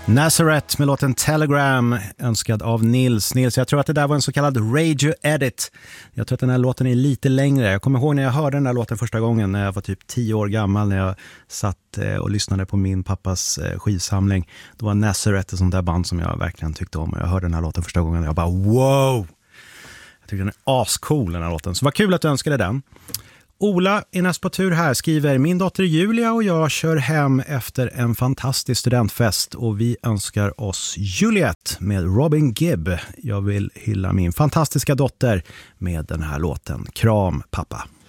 Nazareth med låten Telegram, önskad av Nils. Jag tror att det där var en så kallad radio edit. Jag tror att den här låten är lite längre. Jag kommer ihåg när jag hörde den här låten första gången när jag var typ 10 år gammal, när jag satt och lyssnade på min pappas skivsamling. Då var Nazareth ett sånt där band som jag verkligen tyckte om. Och jag hörde den här låten första gången och jag bara wow! Jag tycker den är ascool, den här låten. Så vad kul att du önskade den. Ola i näst på tur här skriver: min dotter Julia och jag kör hem efter en fantastisk studentfest och vi önskar oss Juliet med Robin Gibb. Jag vill hylla min fantastiska dotter med den här låten. Kram pappa.